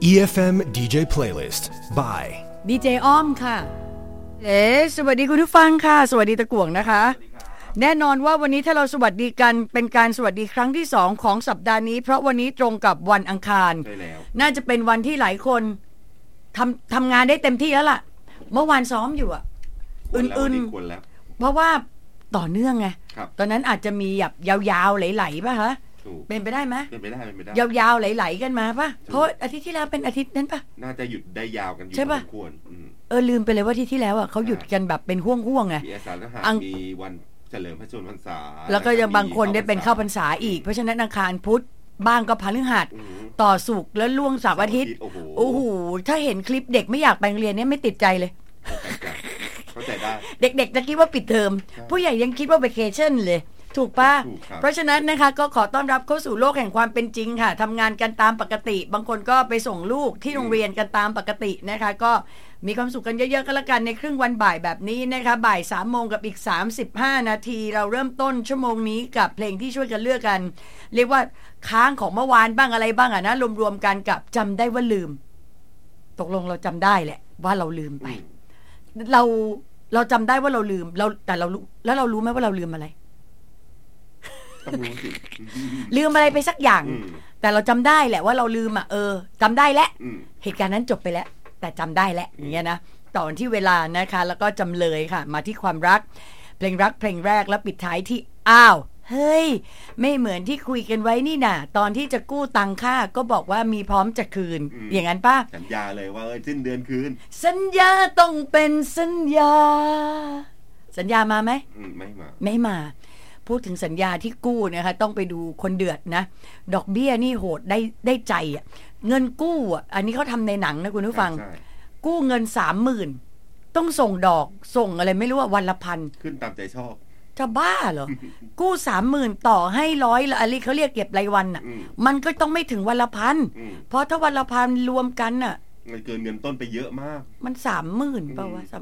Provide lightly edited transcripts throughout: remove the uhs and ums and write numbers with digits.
EFM DJ Playlist by ดีเจอ้อมค่ะสวัสดีคุณผู้ฟังค่ะสวัสดีตะกั่วงนะคะแน่นอนว่าวันนี้ถ้าเราสวัสดีกันเป็นการสวัสดีครั้งที่2ของสัปดาห์นี้เพราะวันนี้ตรงกับวันอังคารน่าจะเป็นวันที่หลายคนทำงานได้เต็มที่แล้วล่ะเมื่อวานซ้อมอยู่อื่นๆเพราะว่าต่อเนื่องไงตอนนั้นอาจจะมีแบบยาวๆไหลๆป่ะฮะเป็นไปได้ไหมเป็นไปได้ยาวๆไหลๆกันมาป่ะเพราะอาทิตย์ที่แล้วเป็นอาทิตย์นั้นป่ะน่าจะหยุดได้ยาวกันอยู่ใช่ป่ะควรลืมไปเลยว่าที่แล้วอ่ะเขาหยุดกันแบบเป็นห่วงๆไงมีอาสาฬหะมีวันเฉลิมพระชนมพรรษาแล้วก็ยังบางคนได้เป็นเข้าพรรษาอีกเพราะฉะนั้นอังคารพุธบ้างก็พฤหัสต่อศุกร์แล้วล่วงเสาร์อาทิตย์โอ้โหถ้าเห็นคลิปเด็กไม่อยากไปโรงเรียนเนี่ยไม่ติดใจเลยเข้าใจได้เด็กๆจะคิดว่าปิดเทอมผู้ใหญ่ยังคิดว่าเวเคชั่นเลยถูกป่ะเพราะฉะนั้นนะคะก็ขอต้อนรับเข้าสู่โลกแห่งความเป็นจริงค่ะทำงานกันตามปกติบางคนก็ไปส่งลูกที่โรงเรียนกันตามปกตินะคะก็มีความสุขกันเยอะๆก็แล้วกันในครึ่งวันบ่ายแบบนี้นะคะบ่าย 3:00 นกับอีก35นาทีเราเริ่มต้นชั่วโมงนี้กับเพลงที่ช่วยกันเลือกกันเรียกว่าค้างของเมื่อวานบ้างอะไรบ้างอ่ะนะรวมๆกันกับจำได้ว่าลืมตกลงเราจำได้แหละว่าเราลืมไปเราจำได้ว่าเราลืมแต่เราแล้วเรารู้ไหมว่าเราลืมอะไรลืมอะไรไปสักอย่างแต่เราจำได้แหละว่าเราลืมจำได้แล้วเหตุการณ์นั้นจบไปแล้วแต่จำได้แล้วอย่างเงี้ยนะต่อที่เวลานะคะแล้วก็จำเลยค่ะมาที่ความรักเพลงรักเพลงแรกแล้วปิดท้ายที่อ้าวเฮ้ยไม่เหมือนที่คุยกันไว้นี่น่ะตอนที่จะกู้ตังค่าก็บอกว่ามีพร้อมจะคืนอย่างนั้นป่ะสัญญาเลยว่าสิ้นเดือนคืนสัญญาต้องเป็นสัญญามาไหมไม่มาพูดถึงสัญญาที่กู้นะคะต้องไปดูคนเดือดนะดอกเบี้ยนี่โหดได้ใจอ่ะเงินกู้อ่ะอันนี้เขาทำในหนังนะคุณผู้ฟังกู้เงิน 30,000 ต้องส่งดอกส่งอะไรไม่รู้ว่าวันละพันขึ้นตามใจชอบจะบ้าเหรอ กู้ 30,000 ต่อให้100ละอะไรเขาเรียกเก็บรายวันอ่ะมันก็ต้องไม่ถึงวันละพันเพราะถ้าวันละพันรวมกันอ่ะมันเกินเงินต้นไปเยอะมากมัน 30,000 เปล่าวะ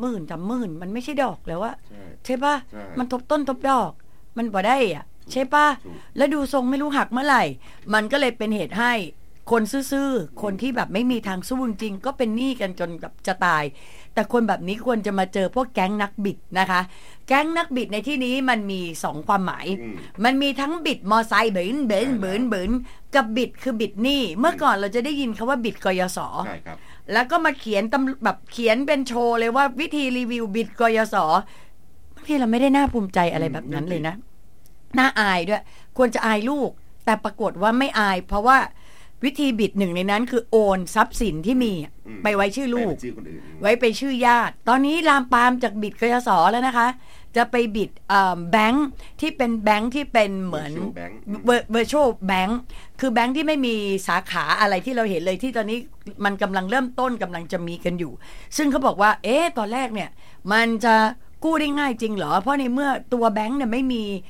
30,000 มันไม่ใช่ดอกแล้วอะใช่ป่ะมันทบต้นทบดอกมันบ่ได้อ่ะใช่ป่ะแล้วดูทรงไม่รู้หักเมื่อไหร่มันก็เลยเป็นเหตุให้คนซื่อๆคนที่แบบไม่มีทางสู้จริงก็เป็นหนี้กันจนแบบจะตายแต่คนแบบนี้ควรจะมาเจอพวกแก๊งนักบิดนะคะแก๊งนักบิดในที่นี้มันมี2ความหมายมันมีทั้งบิดมอไซค์เบินกับบิดคือบิดหนี้เมื่อก่อนเราจะได้ยินคำว่าบิดกยศใช่ครับแล้วก็มาเขียนแบบเขียนเป็นโชว์เลยว่าวิธีรีวิวบิดกยศบางทีเราไม่ได้น่าภูมิใจอะไรแบบนั้นเลยนะน่าอายด้วยควรจะอายลูกแต่ปรากฏว่าไม่อายเพราะว่าวิธีบิดหนึ่งในนั้นคือโอนทรัพย์สินที่มีไปไว้ชื่อลูกไว้ไปชื่อญาติตอนนี้ลามปามจากบิดกยศแล้วนะคะจะไปบิดแบงค์ที่เป็นแบงค์ที่เป็นเหมือนvirtual bank คือแบงค์ที่ไม่มีสาขาอะไรที่เราเห็นเลยที่ตอนนี้มันกำลังเริ่มต้นกำลังจะมีกันอยู่ซึ่งเขาบอกว่าตอนแรกเนี่ยมันจะกู้ได้ง่ายจริงเหรอเพราะในเมื่อตัวแบงค์เนี่ยไม่มี